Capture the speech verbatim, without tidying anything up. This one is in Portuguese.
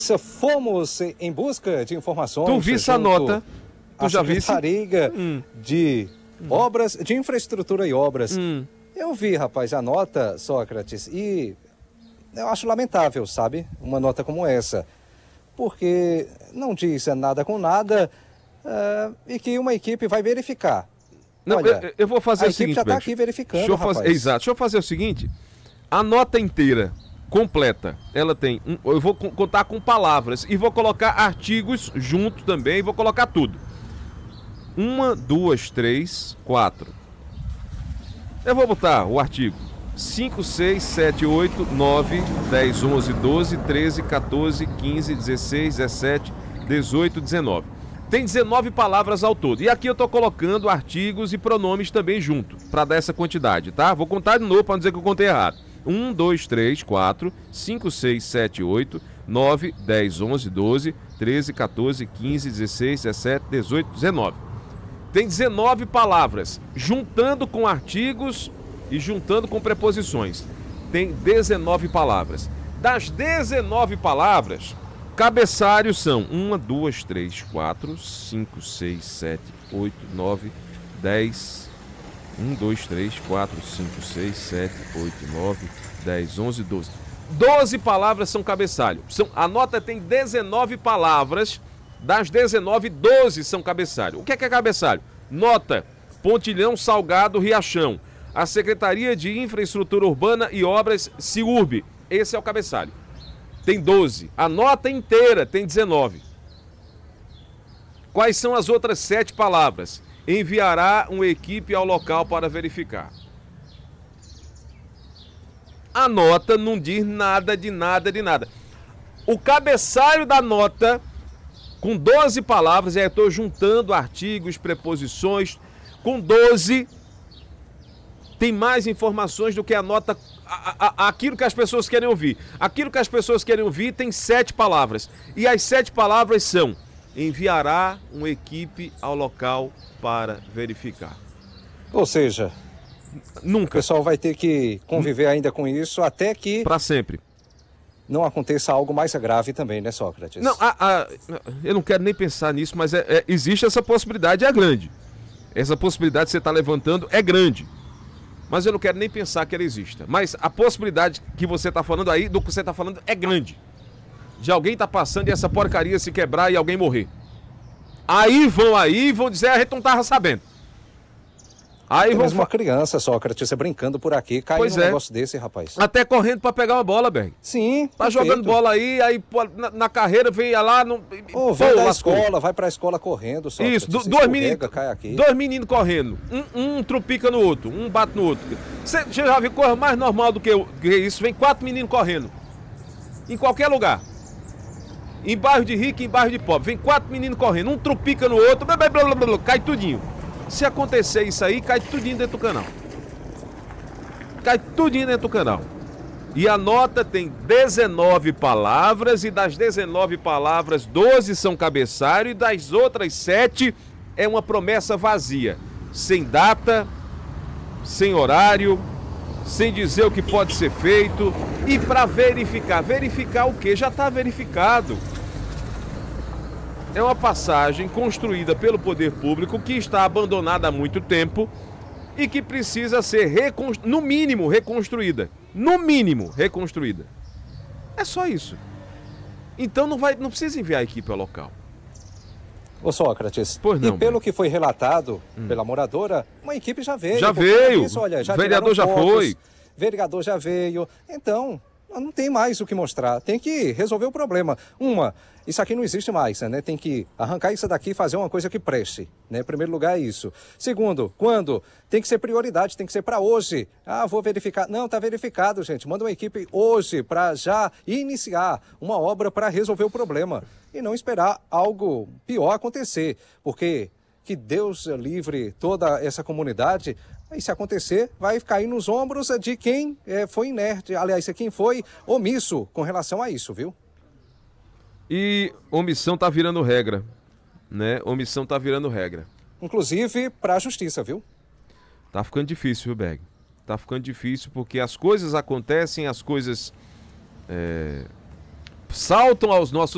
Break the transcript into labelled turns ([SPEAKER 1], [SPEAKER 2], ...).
[SPEAKER 1] Fomos em busca de informações.
[SPEAKER 2] Tu visse a nota? Tu já visse?
[SPEAKER 1] Secretaria hum. de hum. obras, de infraestrutura e obras.
[SPEAKER 2] Hum.
[SPEAKER 1] Eu vi, rapaz, a nota, Sócrates, e eu acho lamentável, sabe? Uma nota como essa. Porque não diz nada com nada uh, e que uma equipe vai verificar.
[SPEAKER 2] Não,
[SPEAKER 1] Olha,
[SPEAKER 2] eu, eu vou fazer o seguinte,
[SPEAKER 1] já está aqui verificando,
[SPEAKER 2] deixa eu
[SPEAKER 1] rapaz.
[SPEAKER 2] fazer, exato, deixa eu fazer o seguinte. A nota inteira, completa, ela tem, um, eu vou contar com palavras e vou colocar artigos junto também, vou colocar tudo. Uma, duas, três, quatro. Eu vou botar o artigo cinco, seis, sete, oito, nove, dez, onze, doze, treze, quatorze, quinze, dezesseis, dezessete, dezoito, dezenove. Tem dezenove palavras ao todo. E aqui eu tô colocando artigos e pronomes também junto, para dar essa quantidade, tá? Vou contar de novo para não dizer que eu contei errado. um, dois, três, quatro, cinco, seis, sete, oito, nove, dez, onze, doze, treze, quatorze, quinze, dezesseis, dezessete, dezoito, dezenove. Tem dezenove palavras, juntando com artigos e juntando com preposições. Tem dezenove palavras. Das dezenove palavras, cabeçalhos são uma, duas, três, quatro, cinco, seis, sete, oito, nove, dez, um, dois, três, quatro, cinco, seis, sete, oito, nove, dez, onze, doze. doze palavras são cabeçalho. São, a nota tem dezenove palavras. Das dezenove, doze são cabeçalho. O que é, que é cabeçalho? Nota: Pontilhão, Salgado, Riachão. A Secretaria de Infraestrutura Urbana e Obras, Ciurb. Esse é o cabeçalho. Tem doze. A nota inteira tem dezenove. Quais são as outras sete palavras? Enviará uma equipe ao local para verificar. A nota não diz nada de nada de nada. O cabeçalho da nota, com doze palavras, aí eu estou juntando artigos, preposições, com doze, tem mais informações do que a nota, a, a, aquilo que as pessoas querem ouvir. Aquilo que as pessoas querem ouvir tem sete palavras. E as sete palavras são: enviará uma equipe ao local para verificar.
[SPEAKER 1] Ou seja,
[SPEAKER 2] nunca.
[SPEAKER 1] O pessoal vai ter que conviver ainda com isso até que...
[SPEAKER 2] Para sempre.
[SPEAKER 1] Não aconteça algo mais grave também, né, Sócrates?
[SPEAKER 2] Não, a, a, eu não quero nem pensar nisso, mas é, é, existe essa possibilidade, é grande. Essa possibilidade que você está levantando é grande. Mas eu não quero nem pensar que ela exista. Mas a possibilidade que você está falando aí, do que você está falando, é grande. De alguém estar tá passando e essa porcaria se quebrar e alguém morrer. Aí vão aí e vão dizer: a gente não estava sabendo. Aí vão...
[SPEAKER 1] Mas uma criança, Sócrates, você brincando por aqui, cai
[SPEAKER 2] pois
[SPEAKER 1] num
[SPEAKER 2] é.
[SPEAKER 1] negócio desse, rapaz.
[SPEAKER 2] Até correndo para pegar uma bola, Berg.
[SPEAKER 1] Sim,
[SPEAKER 2] Tá
[SPEAKER 1] perfeito.
[SPEAKER 2] jogando bola aí, aí pô, na, na carreira vem lá... No...
[SPEAKER 1] Oh, vai da escola, vai pra escola correndo, Sócrates.
[SPEAKER 2] Isso, do, dois meninos dois meninos correndo. Um, um trupica no outro, um bate no outro. Você já viu coisa mais normal do que, que isso? Vem quatro meninos correndo. Em qualquer lugar. Em bairro de rico, em bairro de pobre. Vem quatro meninos correndo, um trupica no outro, blá, blá, blá, blá, blá, cai tudinho. Se acontecer isso aí, cai tudinho dentro do canal. Cai tudinho dentro do canal. E a nota tem dezenove palavras, e das dezenove palavras, doze são cabeçalho, e das outras sete é uma promessa vazia. Sem data, sem horário, sem dizer o que pode ser feito. E para verificar. Verificar o quê? Já está verificado. É uma passagem construída pelo poder público que está abandonada há muito tempo e que precisa ser, reconstru... no mínimo, reconstruída. No mínimo, reconstruída. É só isso. Então não, vai, não precisa enviar a equipe ao local.
[SPEAKER 1] Ô Sócrates,
[SPEAKER 2] pois não,
[SPEAKER 1] e pelo
[SPEAKER 2] bem.
[SPEAKER 1] que foi relatado
[SPEAKER 2] hum.
[SPEAKER 1] pela moradora, uma equipe já veio.
[SPEAKER 2] Já veio.
[SPEAKER 1] Isso, olha, já
[SPEAKER 2] o vereador já
[SPEAKER 1] fotos,
[SPEAKER 2] foi.
[SPEAKER 1] Vereador já veio. Então... não tem mais o que mostrar, tem que resolver o problema. Uma, isso aqui não existe mais, né? Tem que arrancar isso daqui e fazer uma coisa que preste, né? Em primeiro lugar é isso. Segundo, quando? Tem que ser prioridade, tem que ser para hoje. Ah, vou verificar. Não, tá verificado, gente. Manda uma equipe hoje para já iniciar uma obra para resolver o problema e não esperar algo pior acontecer, porque que Deus livre toda essa comunidade. E se acontecer, vai cair nos ombros de quem é, foi inerte, aliás, quem foi omisso com relação a isso, viu?
[SPEAKER 2] E omissão tá virando regra, né? Omissão tá virando regra.
[SPEAKER 1] Inclusive para a justiça, viu?
[SPEAKER 2] Tá ficando difícil, viu, Berg? Tá ficando difícil porque as coisas acontecem, as coisas é, saltam aos nossos